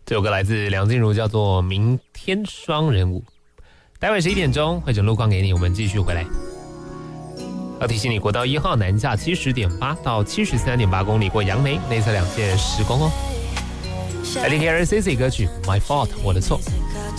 这首歌来自梁静茹，叫做《明天双人舞》。待会11点钟会整路况给你，我们继续回来。要提醒你，国道1号南下70.8到73.8公里，过杨梅内侧2线施工哦。来听 RCC 歌曲《My Fault》，我的错。